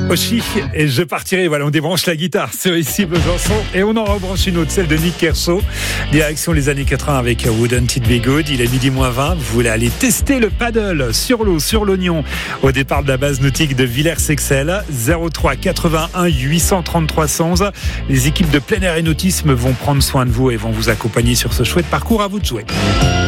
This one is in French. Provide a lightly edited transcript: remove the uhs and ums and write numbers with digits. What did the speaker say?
Aussi, et je partirai, voilà, on débranche la guitare sur Ici Besançon et on en rebranche une autre, celle de Nick Kershaw. Direction les années 80 avec Wouldn't It Be Good. Il est midi moins 20. Vous voulez aller tester le paddle sur l'eau, sur l'oignon, au départ de la base nautique de Villers-Sexel. 03 81 833 111. Les équipes de plein air et nautisme vont prendre soin de vous et vont vous accompagner sur ce chouette parcours. À vous de jouer.